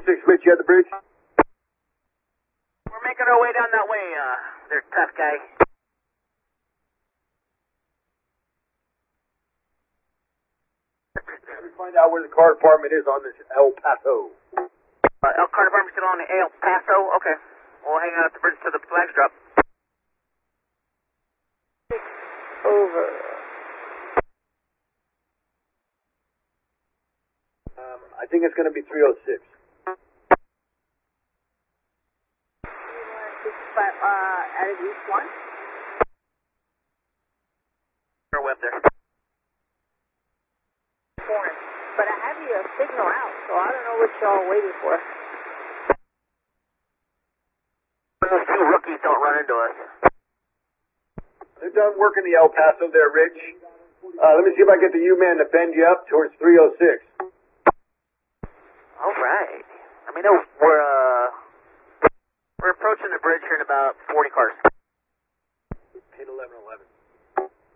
6 Rich, you at the bridge? We're making our way down that way, they're tough guy. Let me find out where the car department is on this El Paso. El car department's still on the El Paso? Okay. We'll hang out at the bridge till the flags drop. Over. I think it's going to be 306. Added East 1. Web there. Foreign. But I have you a signal out, so I don't know what y'all waiting for. Those two rookies don't run into us. They're done working the El Paso there, Rich. Let me see if I can get the U-Man to bend you up towards 306. All right. I mean, we're approaching the bridge here in about 40 cars.